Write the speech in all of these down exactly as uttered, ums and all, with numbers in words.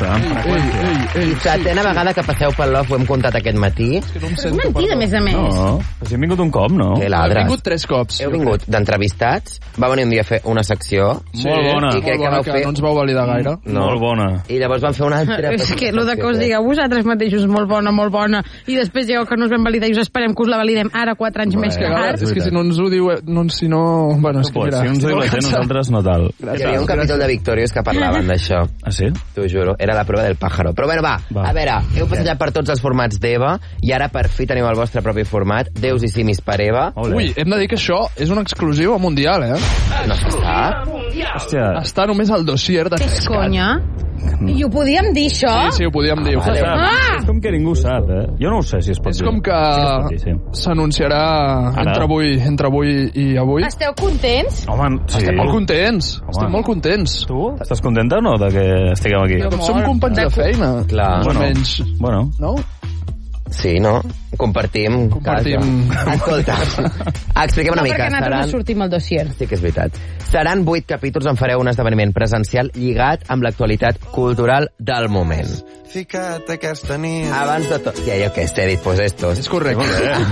fixa, amb freqüència. Setena vegada que passeu pel Love, ho hem contat aquest matí. És que no em És sento, mentida, a més a més. No, si hem vingut un cop, no? Que He ladres. vingut tres cops. Heu vingut d'entrevistats, va venir un dia a fer una secció. Sí, Molt bona. I crec molt que bona, vau que fer... no ens vau validar gaire. No. Molt bona. I llavors van fer una altra... És que el de que us digueu vosaltres mateixos molt bona, molt bona, i després dieu que no us vam validar i us esperem que us la validem ara quatre anys Bé. més Que, tard. ara, és que si no ens ho diu... No, si no... Bueno, és que Pues, mira... si uns ho diu la gent, nosaltres no tal. Hi havia un capítol de Victorious que parlaven d'això. Ah, sí? T'ho juro, era la prova del pájaro. Però bueno, va, Va. a veure, heu passejat per tots els formats d'Eva i ara per fi teniu el vostre propi format, Déus i Simis per Eva. Ole. Ui, hem de dir que això és una exclusiva mundial, eh? No se sap. Hòstia. Està només al dossier de Què és Fescat. conya? I ho podíem dir, això? Sí, sí, ho podíem dir. Ho Se podíem sap. dir. Ah! És com que ningú sap, eh? Jo no ho sé si es pot És dir. com que Sí que es pot dir, sí. s'anunciarà entre avui, entre avui i avui. Esteu contents? Home, sí. Estem molt contents. Home. Estem molt contents. Tu? Estàs contenta o no de que estiguem aquí? Com som companys de feina. Clar. Més o Bueno. menys. Bueno. No? Sí, no? Compartim, Compartim. casa. Escolta, expliquem una No, mica. perquè nosaltres no Seran... sortim al dossier. Sí que és veritat. Seran vuit capítols on fareu un esdeveniment presencial lligat amb l'actualitat cultural del moment. Fica't aquesta nit. Abans de tot... Ja, jo què t'he dit, pues estos. És correcte.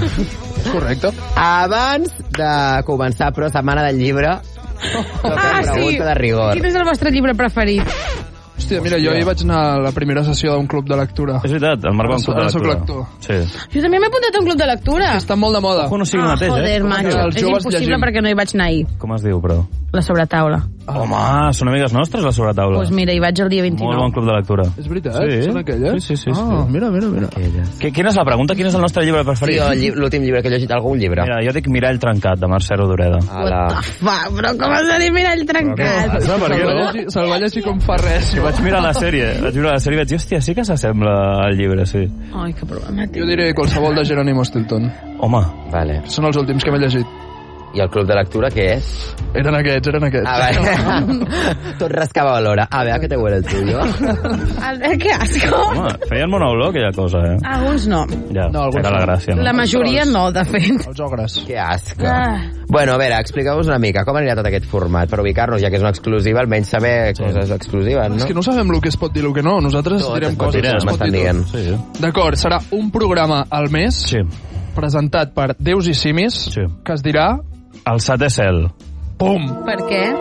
És correcte. Abans de començar, però, setmana del llibre, Ah, sí. pregunta de rigor. Quin és el vostre llibre preferit? Hòstia, mira, jo ahir vaig anar a la primera sessió d'un club de lectura. És veritat, el Marc va Ara un club de soc lectura. lector. Sí. Jo també m'he apuntat a un club de lectura. Està molt de moda. Ojo, no sigui el Ah, mateix, joder, eh? macho. Els És joves impossible llegim. perquè no hi vaig anar ahir. Com es diu, però? La sobretaula. Ah. Home, són amigues nostres, la sobretaula. Doncs pues mira, hi vaig el dia Molt vint-i-nou. bon club de lectura. És veritat? Sí. Són aquelles? Sí, sí, sí, Ah, sí. mira, mira, mira. Qui- Quina és la pregunta? Quin és el nostre llibre preferit? Sí, el lli- l'últim llibre que he llegit, algun llibre. Mira, jo dic Mirall trencat, de Mercè Rodoreda. Ala. Va, però com has de dir mirall trencat? Saps per Se'l què va no? llegir- Se'l va llegir com fa res. Jo vaig mirar la sèrie, vaig mirar la sèrie i vaig dir, hòstia, sí que s'assembla al llibre, sí. Ai, que problemàtic. Jo diré qualsevol de Jerónimo Stilton. Home, Vale. Són els últims que m'he llegit. I el club de lectura què és? Eren aquests, eren aquests. A veure, tot rascava a l'hora. A veure, què te huele el tuyo? Albert, que asco. home, feien bona olor aquella cosa, eh? Alguns no. Ja, No, alguns era la no. gràcia, no? La majoria no, de fet. Els ogres. Que asco. Ah. Bueno, a veure, expliqueu-vos una mica com anirà tot aquest format per ubicar-nos, ja que és una exclusiva, almenys saber coses exclusives, no? És que no sabem el que es pot dir i el que no. Nosaltres Tot direm es pot coses. dir, es pot m'estan dir tot. dient. Sí, sí. D'acord, serà un programa al mes Sí, presentat per Déus i Simis Sí. que es dirà el setè cel. Pum! Per què?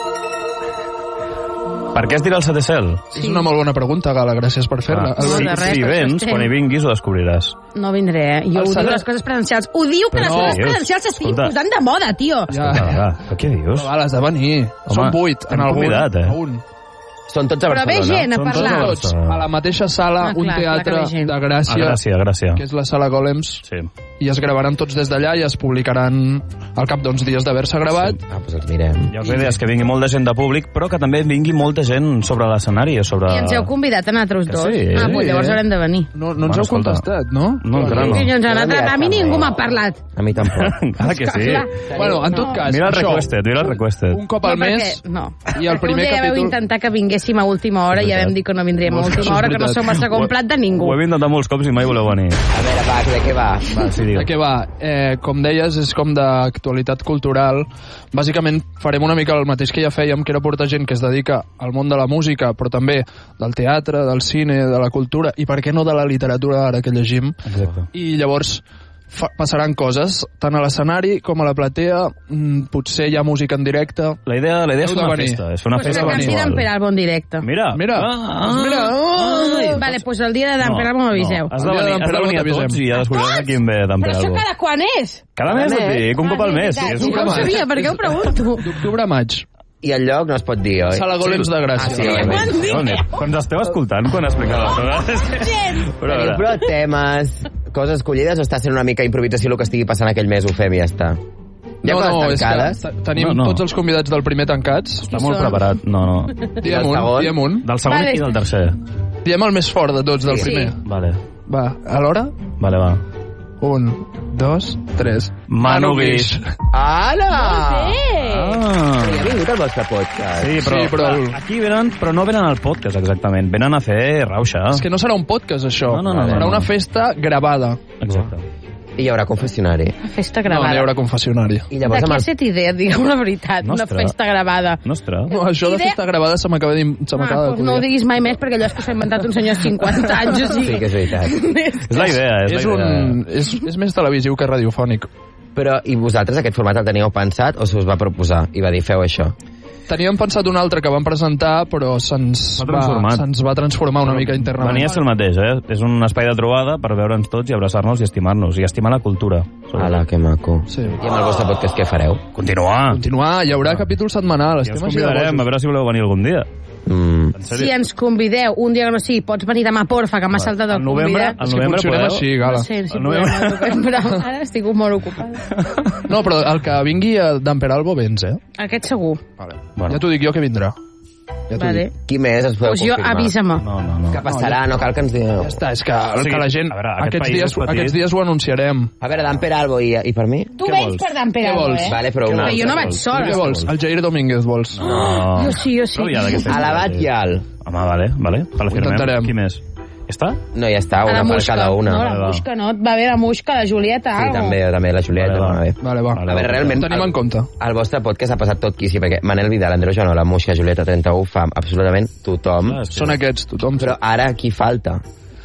Per què es dirà el setè cel? És una molt bona pregunta, Gala, gràcies per fer-la. Ah, No, si, de res, si per això vens, estem. quan hi vinguis ho descobriràs. No vindré, eh? Jo El ho diu setè- les coses presencials. Ho diu que Però les no. coses Dius, presencials s'estiguin escolta. posant de moda, tio. Ja. Ah, però què dius? Però, Gala, has de venir. Home, Són vuit, t'hem en algun. convidat, eh? A un. Són tots a Però ve Barcelona. gent a Són tots parlar. a Tots a la mateixa sala, Ah, un clar, clar que teatre ve gent. de A Gràcia, Gràcia, Gràcia. que és la sala Golems, Sí. i es gravaran tots des d'allà i es publicaran al cap d'uns dies d'haver-se gravat. Ah, doncs els mirem. Jo la idea és que vingui molta gent de públic, però que també vingui molta gent sobre l'escenari. Sobre... I ens heu convidat a nosaltres Que dos. sí, ah, doncs sí, llavors eh? haurem de venir. No, no ens Bueno, heu escolta. contestat, no? No, encara no. I ens han No, anat- a mi mira, ningú també. m'ha parlat. A mi tampoc. Ah, que sí. Clar. Bueno, en tot cas, Mira el això, requested, mira el requested. un cop al no, mes, perquè, no. i el primer un dia capítol- vau intentar que vinguéssim a última hora i ja vam dir que no vindríem a No, això és última hora, que no veritat. som a segon plat de ningú. Ho hem intentat molts cops i mai voleu venir. A veure, va, de què va? Va, sí, digue. de què va? Eh, com deies, és com d'actualitat cultural. Bàsicament farem una mica el mateix que ja fèiem, que era portar gent que es dedica al món de la música, però també del teatre, del cine, de la cultura, i per què no de la literatura ara que llegim. Exacte. I llavors fa, passaran coses, tant a l'escenari com a la platea, mm, potser hi ha música en directe. La idea, la idea és Heu fer de una venir. festa. És fer una Pues festa que canti mensual. d'en Pere Albo en directe. Mira. Mira, Ah, mira, ai. Vale, pues el dia de d'en Pere Albo m'aviseu. Has de El dia de venir, d'en has de Pere Albo venir a t'avisem. tots i ja descobriràs a quin ve d'en Però Pere això Albo. cada quan és? Cada mes et dic, un cop al mes. Ah, És sí, un no cop ho al mes. sabia, per què ho pregunto? d'octubre a maig. I el lloc no es pot dir, oi? Sala Golems de Gràcia. Ah, sí, Ja oi? ho han dit. Quan, quan ens esteu escoltant, quan explicava les coses? Però, a Teniu veure, però temes, coses escollides, o està sent una mica improvisació el que estigui passant aquell mes, ho fem i ja està? Hi ha No, no, coses és tancades? que te- tenim No, no. tots els convidats del primer tancats. està molt preparat. No, no. Diem del un, segon? diem un. Del segon Vale. i del tercer. Diem el més fort de tots, del Sí. primer. Vale, Va, a l'hora? vale, va. Un, dos, tres. Manu Guix. Ala! Eh! Ah. Però ja ha vingut al vostre podcast. Sí, però, Sí, però- clar, aquí venen, però no venen al podcast exactament, venen a fer rauxa. És que no serà un podcast, això. No, no, no, serà no, no. una festa gravada. Exacte. I hi haurà confessionari. Festa No, gravada. n'hi haurà confessionari. I De llavors què amb ha el... set idea, digueu la veritat, Nostra. una festa gravada. Nostre. No, això de Idea- festa gravada se m'acaba de, se Ah, m'acaba doncs de no ho acudir. diguis mai més, perquè allò és que s'ha inventat un senyor de cinquanta anys, o sigui... Sí que és veritat. És la idea, és, És, la idea. un, és, és més televisiu que radiofònic. Però, i vosaltres aquest format el teníeu pensat o se us va proposar? I va dir, feu això. Teníem pensat un altre que vam presentar, però se'ns S'ha va, transformat. se'ns va transformar una mica internament. Venia a ser el mateix, eh? És un espai de trobada per veure'ns tots i abraçar-nos i estimar-nos. I estimar la cultura. Ala, que maco. Sí. I amb el vostre podcast què fareu? Continuar. Continuar, hi haurà capítol setmanal. Ja us Estem convidarem, a veure si voleu venir algun dia. Mm. En Si sèrio? ens convideu un dia que no sigui, pots venir demà, porfa, que m'ha saltat el Al novembre, convidat. al Si novembre funcionem podeu... així, Gala. No sé si al podem novembre. al novembre. Ara estic molt ocupada. No, però el que vingui a d'en Peralbo vens, eh? Aquest segur. Vale. Bueno. Ja t'ho dic jo que vindrà. Ja t'ho Vale. dic. Qui més ens podeu Pues jo, confirmar? avisa-me. No, no, no. Què passarà? No cal que ens digueu. Ja està, és que, el sigui, que la gent... a veure, aquest aquests, país dies, és petit. aquests dies ho anunciarem. A veure, Dan Peralbo i, i per mi? Tu Què vens vols? per Dan Peralbo, vols? eh? Vale, però una Però jo no vaig vols? sola. Què vols? El Jair Domínguez vols? No. Jo sí, jo sí. Prou ja d'aquesta Alabat història. i al. Home, vale, vale. Te la firmem. intentarem. Qui més? Està? No, ja està, A una la per Musca. cada una. No, Vale, la va. Musca no. Va bé la Musca, la Julieta, Sí, algo. també, també la Julieta. Vale, va. Va, bé. Vale, va. Vale, A veure, realment... Ho tenim el- en compte. Al vostre podcast ha passat tot quíssim, perquè Manel Vidal, Andreu Joanola, la Musca, Julieta trenta u, fa absolutament tothom. Ah, és que- Són aquests, tothom. Però ara qui falta?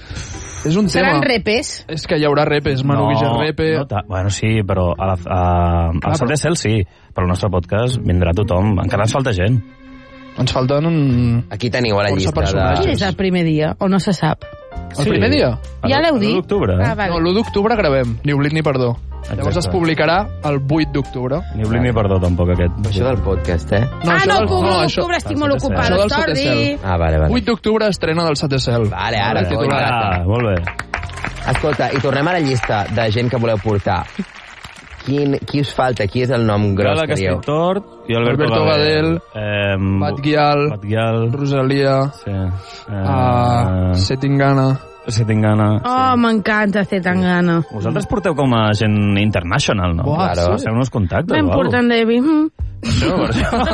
És un tema... Seran repes. És que hi haurà repes, Manu no, Guillerrepe... No, ta- bueno, sí, però a la, a, al Clar, Salt de Cel sí, però al nostre podcast vindrà tothom. Encara ens falta gent. Ens falten... Un... Aquí teniu a la Força llista personatges. Quin és el primer dia? O no se sap? El primer dia? Ja l'heu l'u dit? d'octubre, eh? Ah, vale. No, l'u d'octubre gravem, ni oblit ni perdó. Exacte. Llavors es publicarà el vuit d'octubre. Ni oblit ni perdó, tampoc, aquest. Això del podcast, eh? ah, això no, del- puc, no, això- d'octubre estic del molt Setè Cel. ocupada. Això del Setè Sorry. Cel. Ah, vale, vale. vuit d'octubre estrena del Setè Cel. Vale, ara, El titular. Ah, molt bé. Escolta, i tornem a la llista de gent que voleu portar. Quin, qui us falta? Qui és el nom gros Gala que dieu? Castelltort i Alberto, Alberto Gadel, eh, Batguial, Batguial, Rosalia, sí. Eh, uh, Setingana... Setingana. Oh, m'encanta fer tan gana. Vosaltres porteu com a gent international, no? Buah, Claro. sí. Feu uns contactes, Ben o alguna portant Devi. Mm. Per això, per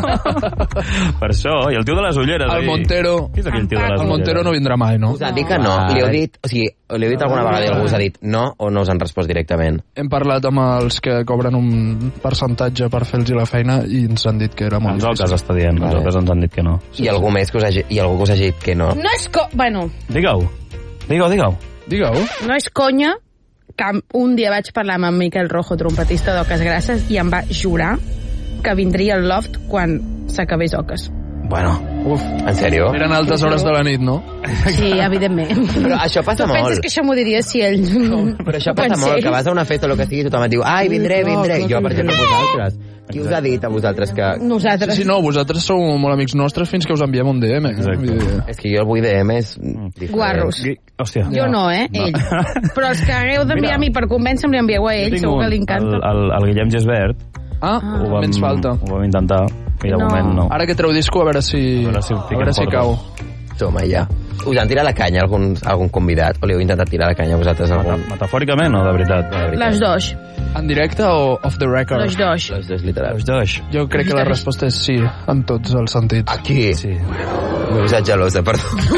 això. Per això. I el tio de les ulleres. El ahí. Montero... Qui és aquell tio de les El ulleres? Montero no vindrà mai, no? Us han dit que no. Li heu dit, o sigui, li heu dit alguna vegada i algú us ha dit no o no us han respost directament? Hem parlat amb els que cobren un percentatge per fer-los la feina i ens han dit que era molt Ens el difícil. cas està dient, Vale. nosaltres ens han dit que no. I algú més que us hagi, i algú que us hagi dit que no? No és co... Bueno, Digue-ho. Digue-ho, digue-ho. Digue-ho. no és conya que un dia vaig parlar amb en Miquel Rojo, trompetista d'Oques Grasses, i em va jurar que vindria al loft quan s'acabés Oques. Bueno, Uf. En sèrio? Eren altes hores de la nit, no? Sí, evidentment. Però això passa Tu penses molt. que això m'ho diria si ell... Però això passa molt, que vas a una festa o el que sigui, tothom et diu ai, vindré, clar, vindré. clar Jo, que per exemple, vosaltres. Qui us ha dit a vosaltres que... Nosaltres. Sí, no, vosaltres sou molt amics nostres fins que us enviem un D M. Exacte. Vull dir, És que jo el vull D M és diferent. Guarros. Gui- hòstia. Jo no, eh? No. Ell. Però els que hagueu d'enviar a mi per convèncer, me li envieu a Jo ell, tinc segur un, que li encanta. El, el, el Guillem Gesbert, Ah, ho vam, ens falta. ho vam intentar, i de No. moment no. Ara que treu disco, a veure si, A veure si ho a fiquem veure si fort. cau. Toma, ja. Us han tirat la canya algun, algun convidat? O li heu intentat tirar la canya a vosaltres Meta, algun? metafòricament o de veritat? De veritat. Les dos. En directe o off the record? Les dos. Els dos literals. Els dos. Jo crec que la resposta és sí, en tots els sentits. Aquí. Sí. M'he posat gelosa, perdó.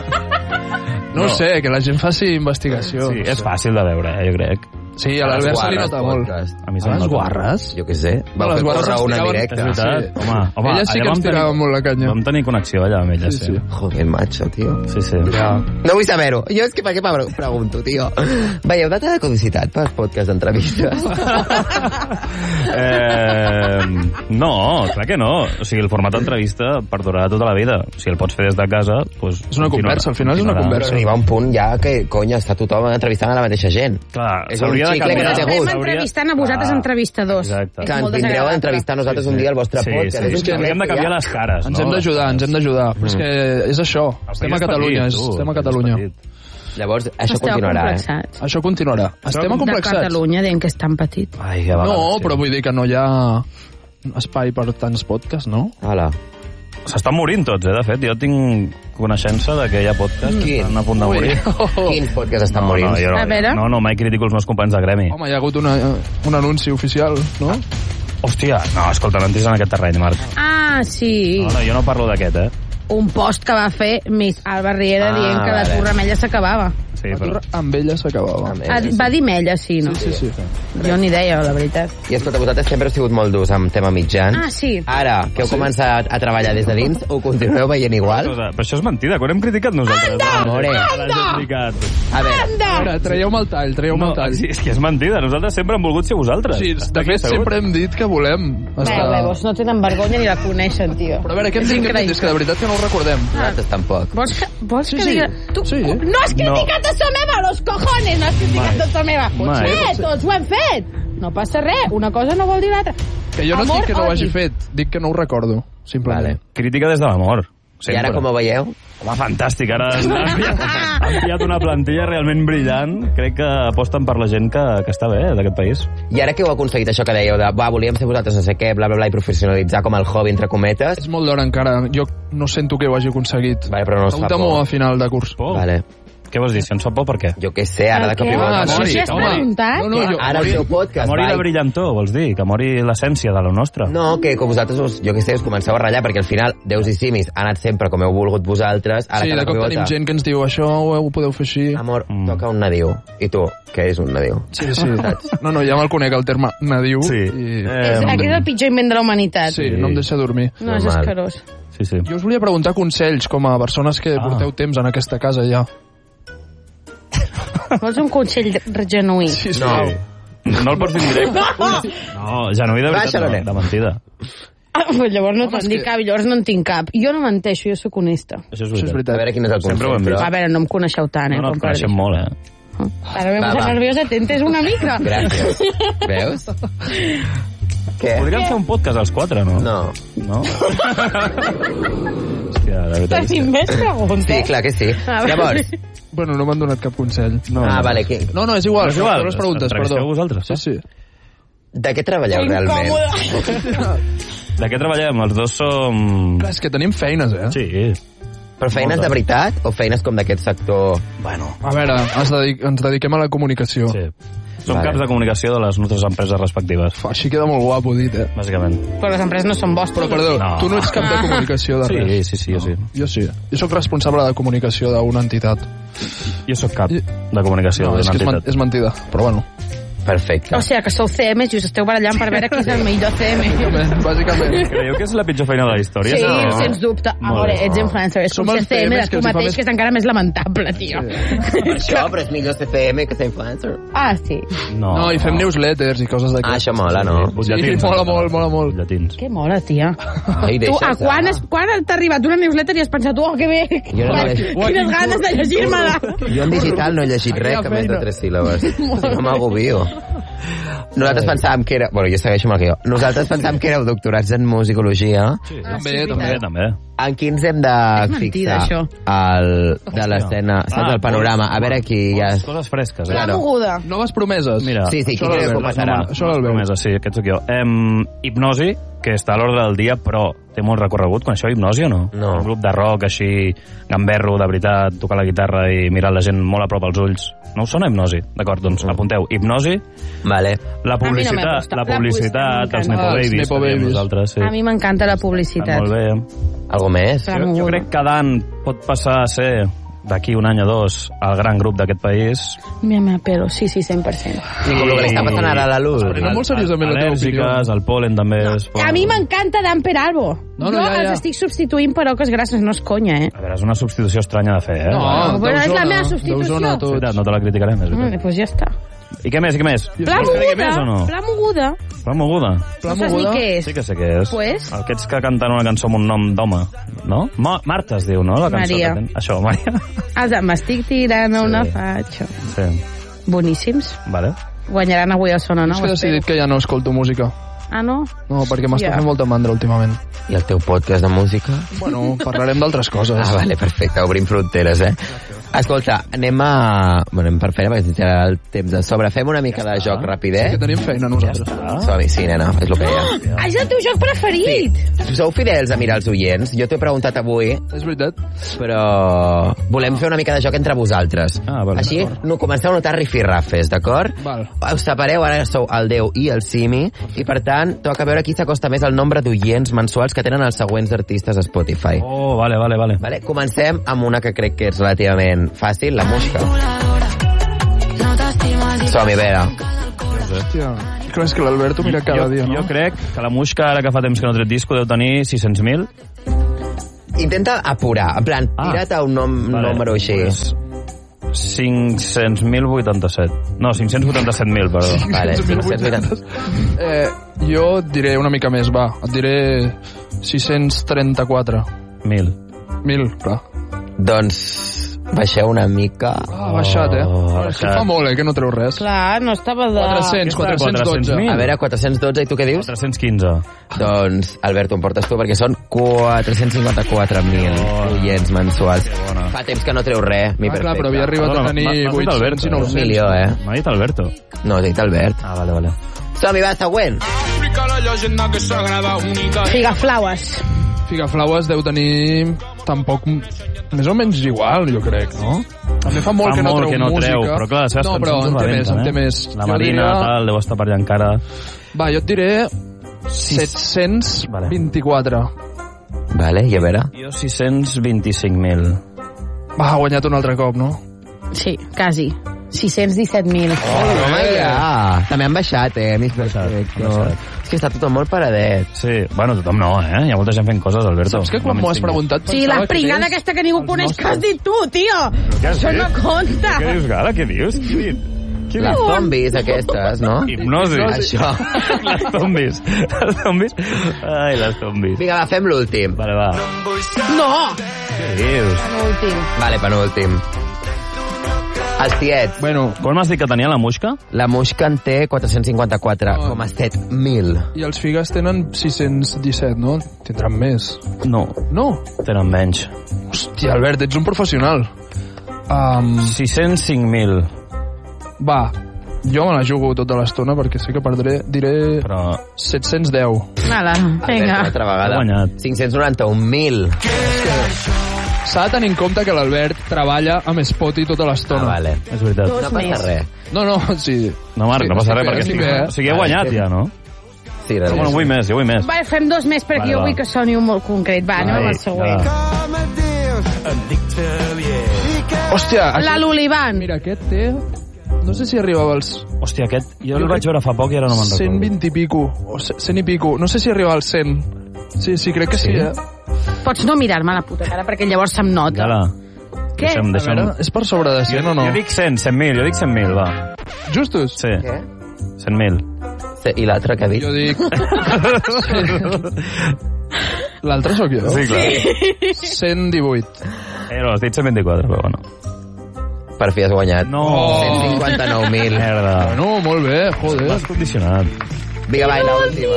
No, No. ho sé, que la gent faci investigació. Sí, és fàcil de veure, eh, jo crec. Sí, a l'Albert se li nota molt. A mi A se'm les nota. guarres? Jo què sé. No, Vau les fer guarres córrer ens una en tiraven- És directe. veritat. Sí. Home, home, Ella sí allà que ens vam tirava tenir- molt la canya. Vam tenir connexió allà amb ella, Sí, sí. sí. Joder, macho, tio. Sí, sí. Ja. No vull saber-ho. Jo és que per què me pregunto, tio. Veieu data de caducitat per podcast d'entrevistes? Eh, no, clar que no. O sigui, el format d'entrevista perdurarà tota la vida. Si el pots fer des de casa, doncs... És una continuarà- conversa, al final és una continuarà. conversa. Però arriba un punt ja que, conya, està tothom entrevistant a la mateixa gent. Clar, És un s'hauria de xicle que canviar. no té Estem gust. S'hauria- entrevistant a vosaltres Clar. entrevistadors. Exacte. És Que ens molt vindreu a desagradable. entrevistar nosaltres un dia al vostre Sí, podcast. sí, És un sí. Hauríem de xicle canviar ja. les cares, Ens no? hem d'ajudar, ens hem d'ajudar. Però és que és això, El estem país a és Catalunya, petit, tu, estem a el país és Catalunya. petit. Llavors, això Esteu continuarà, eh? complexats. Això continuarà. Estem De acomplexats. Catalunya, dient que és tan petit. Ai, a vegades, No, sí. però vull dir que no hi ha espai per tants podcasts, no? Hola. S'estan morint tots, eh, de fet. Jo tinc coneixença de que hi ha podcasts que Quin? estan a punt de morir. Quins podcasts estan No, morint? no, jo no, A veure. no, no, mai critico els meus companys de gremi. Home, hi ha hagut una, un anunci oficial, no? Hòstia, no, escolta, no entris en aquest terreny, Marc. Ah, sí. No, no, jo no parlo d'aquest, eh? un post que va fer Miss Alba Riera Ah, dient que la vale. turra mella s'acabava. Sí, però... Amb ella s'acabava. Amb Ah, elles. Va dir mella, sí, no? Sí, sí, sí. Jo ni deia, la veritat. I escolta, vosaltres sempre heu sigut molt durs amb tema mitjans. Ah, sí. Ara, que heu començat a treballar des de dins, ho continueu veient igual? Cosa, però això és mentida, quan hem criticat nosaltres? Anda! Amore. L'hem criticat. A veure, A veure, traieu-me el tall, traieu-me No, el tall. sí, és que és mentida, nosaltres sempre hem volgut ser vosaltres. Sí, Està de aquí, fet, segur. sempre hem dit que volem Estar... estar... Veus, no tenen vergonya ni la coneixen, tio. Però a veure, què hem És dit, què hem dit? increïble. És que de veritat que no ho recordem. nosaltres tampoc. Vols que, vols Sí, que sí. diga... Tu, Sí. No has criticat a Someva, los cojones! No has criticat a Someva. Mai. Eh, tots ho hem fet. No passa res, una cosa no vol dir l'altra. Que jo no et Amor, dic que no ho hagi odi. fet, dic que no ho recordo, simplement. Vale. Crítica des de l'amor. I ara com ho veieu? Home, fantàstic. Ara han enviat, han enviat una plantilla realment brillant. Crec que aposten per la gent que, que està bé d'aquest país. I ara que heu aconseguit això que dèieu de va, volíem ser vosaltres no sé què, bla, bla, bla, i professionalitzar com el hobby, entre cometes, És molt d'hora encara, jo no sento que ho hagi aconseguit. vale, però no us fa Pregunta-m'ho por. a final de curs. Por? Vale. Què vols dir? Si ens fa por, per què? Jo què sé, ara de Per cop i què? volta Ah, mori. sí, has home. preguntat? No, no, jo, Ara el seu podcast, Que mori la vai. brillantor, vols dir? Que mori l'essència de la nostra. No, que, que vosaltres, us, jo què sé, us comenceu a ratllar, perquè al final, Déus i Simis ha anat sempre com heu volgut vosaltres, ara sí, cada de cop i tenim volta, gent que ens diu això ho, ho podeu fer així. amor, Mm. toca un nadiu. I tu, què és un nadiu? Sí, sí. No, no, ja me'l conec, el terme nadiu. Sí. I... Eh, És, aquest és el pitjor invent de la humanitat. Sí, no em deixa dormir. No, és Normal. escarós. Sí, sí. Jo us volia preguntar consells com a persones que Ah. porteu temps en aquesta casa ja. Vols un consell genuí? Sí, sí. No. No el pots dir en directe. No, genuí de veritat, Baixa-lo, no, nen. de mentida. Ah, pues llavors no Home, te'n és dic que- cap, llavors no en tinc cap. Jo no menteixo, jo sóc honesta. Això és Això és veritat. A veritat. veure quin és el Sempre ho hem consell, vist. però... A veure, no em coneixeu tant, eh? No, no, com et per coneixem dir molt, eh? això. Ara m'he Va, posat va. nerviosa, tentes una mica. Gràcies. Veus? Què? Podríem fer un podcast als quatre, no? No. No? Hòstia, la veritat és Tenim que... més preguntes? Sí, clar que sí. A veure. Llavors, Bueno, no m'han donat cap consell. No, ah, no. vale, qui, No, no, és igual. No és igual, Les preguntes, entrevisteu perdó. vosaltres, Sí, sí. de què treballeu Que realment? incòmode. De què treballem? Els dos som... Clar, és que tenim feines, eh? Sí. Però feines de veritat o feines com d'aquest sector? Bueno. A veure, ens, dedic ens dediquem a la comunicació. Sí. Som Vale. caps de comunicació de les nostres empreses respectives, Fa, així queda molt guapo dit, eh? bàsicament. Però les empreses no són vostres. Però, perdó, No. tu no ets cap de comunicació de Sí, res. sí, sí, jo sí. Jo sí. Jo sóc responsable de comunicació d'una entitat. Jo sóc cap I- de comunicació No, és d'una que és, men entitat. és mentida, però bueno. Perfecte. O sigui, que sou C Ms i us esteu barallant per veure qui és el millor C M. Bàsicament, bàsicament. Creieu que és la pitjor feina de la història? Sí, No. sens dubte. Molt Amore, bé. ets influencer. És Som com ser els C M C Ms de que tu els hi fa mateix, més- que és encara més lamentable, tio. Això, però és millor ser C M que ser influencer. Ah, sí. No, No, i fem newsletters i coses Ah, d'aquestes. això mola, no? Butlletins. Sí, mola molt, mola molt. Butlletins. Que mola, tia. Ai, Tu, deixa a quan, es, quan t'ha arribat una newsletter i has pensat, oh, que bé, Jo no l'he llegit. quines ganes de llegir-me-la. Jo en digital no he llegit res que més de tres síl·labes. Si no m'agobio. Nosaltres pensàvem que era... Bueno, jo segueixo amb el guió. Nosaltres pensàvem que éreu doctorats en musicologia. Sí, Ah, També, sí, també. també, també. En quins hem de És mentida, fixar això. el, de l'escena, saps, Ah, el panorama? A vols- veure qui ja... vols Coses fresques, eh? La Claro. moguda. Noves promeses. Mira, Sí, sí, Això qui creu que l'Albert, passarà? això l'Albert. promesa, sí, aquest sóc jo. Em, hipnosi, que està a l'ordre del dia, però té molt recorregut. Coneixeu hipnosi o no? No. Un grup de rock així, gamberro, de veritat, tocar la guitarra i mirar la gent molt a prop als ulls. No us sona hipnosi? D'acord, doncs apunteu. Hipnosi, Vale. la A mi no me publicitat, gusta. la La publicitat, publicitat els m'encanta. Nepo Ah, els Babies. Nepo que diem Babies. Nosaltres, sí. A mi m'encanta la Està publicitat. molt bé. Algo més? La Jo, jo moguda. crec que Dan pot passar a ser d'aquí un any o dos el gran grup d'aquest país. Me me pelo, sí, sí, cent per cent. I com el que li està passant ara a la luz. Preneu molt seriosament la teva Al·lèrgiques, el polen també es pot... A mi m'encanta Dan Peralbo. No, no, jo ja, ja. els estic substituint per oques grasses, no és conya, eh? A veure, és una substitució estranya de fer, eh? No, Però és la d'Osona, meva substitució. d'Osona, És tots. veritat, no te la criticarem, és Mm, veritat. doncs ja està. I què més, i què més? Pla Vols que digui moguda, més o no? pla moguda. Pla moguda. Pla No saps ni moguda? què és. Sí que sé què és. Pues? Aquests que canten una cançó amb un nom d'home, no? Ma Marta es diu, no? La cançó Maria. que ten... Això, Maria. Els de m'estic tirant a Sí. una fatxa. Sí, Boníssims. vale. Guanyaran avui a Sona, no? És que he Ho espero. decidit que ja no escolto música. Ah, no? No, perquè m'està Ja. fent molta mandra últimament. I el teu podcast de música? Bueno, parlarem d'altres coses. Ah, vale, perfecte, obrim fronteres, eh? Escolta, anem a... Bueno, anem per feina, perquè tindrà el temps de sobre. Fem una mica de joc rapidet. Que tenim feina nosaltres. Som-hi, sí, nena, és el que hi ha. Ah, és el teu joc preferit! Sí. Sou fidels a mirar els oients? Jo t'ho he preguntat avui, És veritat. però volem fer una mica de joc entre vosaltres. Ah, vale, Així, d'acord. no, comenceu a notar rifirrafes, d'acord? Val. Us separeu, ara sou el Déu i el Simi, i per tant, toca veure qui s'acosta més al nombre d'oients mensuals que tenen els següents artistes a Spotify. Oh, vale, vale, vale. Vale, comencem amb una que crec que és relativament fàcil, la Musca. Som-hi, Vera. Hòstia. Clar, és que l'Alberto mira cada jo, dia, no? Jo crec que la Musca, ara que fa temps que no ha tret disco, deu tenir sis cents mil. Intenta apurar, en plan, Ah. tira't a un nom, Vale, número així. Pues cinc cents mil vuitanta-set. No, cinc cents vuitanta-set mil, perdó. Vale, cinc cents mil cinc-cents vuitanta. Eh, jo et diré una mica més, va. Et diré sis-cents trenta-quatre. Mil. Mil, clar. Doncs baixeu una mica. Ah, ha baixat, eh? Oh, ha Oh, és que baixat. fa molt, eh, que no treu res. Clar, no estava de... quatre-cents, quatre-cents dotze. mil. A veure, quatre-cents dotze, i tu què dius? quatre-cents quinze. Doncs, Alberto, em portes tu, perquè són quatre-cents cinquanta-quatre mil Oh. oients mensuals. bona. Fa temps que no treu res, mi Ah, clar, perfecte. però havia arribat a Perdona, tenir m'ha- m'has dit vuit-cents Alberto, i nou cents. Un milió, eh? M'ha dit Alberto. No, he dit Albert. Ah, vale, vale. Som-hi, va, següent. Figaflaues. Figaflaues deu tenir tampoc més o menys igual, jo crec, no? També fa molt Fa que no molt treu que no música. treu, però clar, les seves no, però cançons en té més, rebenten, en té eh? més. La Jo Marina, diria- tal, deu estar per allà encara. Va, jo et diré set-cents vint-i-quatre. Vale, i a veure. Jo sis-cents vint-i-cinc mil. Va, ha guanyat un altre cop, no? Sí, quasi. sis-cents disset mil. Oh, home, ja. També han baixat, eh? Mis perfecto. baixat. És que està tothom molt paradet. Sí, bueno, tothom no, eh? Hi ha molta gent fent coses, Alberto. Saps que quan m'ho has preguntat Sí, la pensava que pringada eres aquesta que ningú els coneix que has nostres. dit tu, tio! Què has Això dit? no compta! Què dius, Gala? Què dius? Qui ha dit? Qui ha Les dit? zombis aquestes, no? Hipnosi. Això. Les zombis. Les zombis. Ai, les zombis. Vinga, va, fem l'últim. Vale, va. No! Què dius? L'últim. Vale, penúltim. Els tiets. Bueno, Quan m'has dit que tenia la Musca? La Musca en té quatre-cents cinquanta-quatre coma set mil. i els figues tenen sis-cents disset, no? Tindran més. No, No? tenen menys. Hòstia, Albert, ets un professional. Um, sis-cents cinc mil. va, jo me la jugo tota l'estona perquè sé que perdré. Diré Però set-cents deu. Vala, Vinga. vinga. Una altra vegada. He guanyat. cinc-cents noranta-un mil. S'ha de tenir en compte que l'Albert treballa amb Spotify tota Ah, l'estona. vale. és veritat. Dos No passa més. res. No, no, sí. No, Marc, Sí, no passa sí res, que- perquè sí estic... que- O sigui, he Vale, guanyat sí. ja, no? Sí, Però bueno, vull més, jo vull més. Va, fem dos més perquè Vale, jo va. vull que soni un molt concret. Va, anem amb el següent. Hòstia, aquest, La Lulibán. mira, aquest té... No sé si arribava als Hòstia, aquest... Jo Jo el vaig crec- veure fa poc i ara no me'n cent recordo. vint i pico, o ce- cent i pico. No sé si arriba als cent. Sí, sí, crec que sí, Sí? eh? Pots no mirar-me a la puta cara perquè llavors se'm nota. Gala, Què? deixa'm, A deixa'm... veure, és per sobre de cent o no? Jo dic cent, cent mil, jo dic cent mil, va. Justos? Sí, Què? cent mil. Sí, i l'altre que ha dit? Jo dic... L'altre sóc jo. Sí, clar. cent divuit. Eh, no, has dit cent vint-i-quatre, però bueno. Per fi has guanyat. No. cent cinquanta-nou mil. Merda. Bueno, molt bé, joder. M'has condicionat. Vinga, va, i l'última.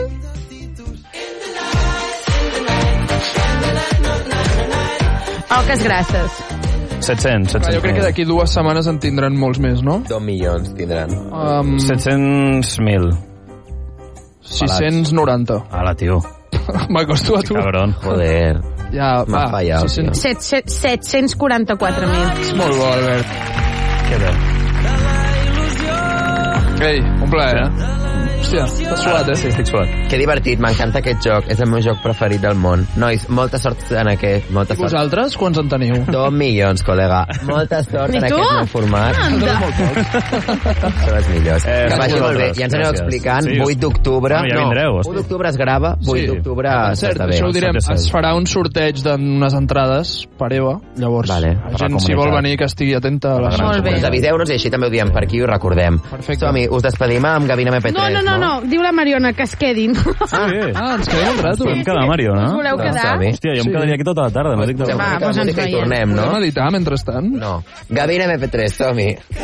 Poques gràcies. set-cents, Clar, jo crec que set-cents d'aquí dues setmanes en tindran molts més, no? Dos milions tindran. Um, set-cents mil. sis-cents noranta. Ala, tio. M'acosto a tu. Cabron. Joder. Ja, M'ha va, fallat, sis-cents. Set- set- set-cents quaranta-quatre mil. Molt bo, Albert. Que bé. Ei, un plaer, eh? Hòstia, t'has suat, eh? Sí, estic suat. Que divertit, m'encanta aquest joc. És el meu joc preferit del món. Nois, molta sort en aquest. Molta I sort. vosaltres, quants en teniu? Dos milions, col·lega. Molta sort I en tu? aquest nou format. Anda. Són els millors. Eh, que vagi gràcies. molt bé. Ja ens aneu Gràcies. explicant. Sí, vuit d'octubre. Bueno, ja vindreu, hosti. u d'octubre es grava, vuit Sí. d'octubre Per cert, s'està bé. això ho direm, Set de set. es farà un sorteig d'unes entrades per Eva, llavors Vale. la Per la gent, si vol comunitat. venir, que estigui atenta a les Molt bé. Doncs aviseu-nos i així també ho diem per aquí i ho recordem. Perfecte. Som-hi, us despedim amb Gavina M P tres, No, no, no, no. Diu la Mariona que es quedin. Sí. Ah, ens quedem un rato. Podem quedar, Mario, Us no? voleu quedar? som-hi. Hòstia, jo em Sí. quedaria aquí tota la tarda. M'ho dic de... Fem Va, una mica de doncs ens música i veiem. tornem, no? Podem editar mentrestant? No. Gavina M P tres, som-hi.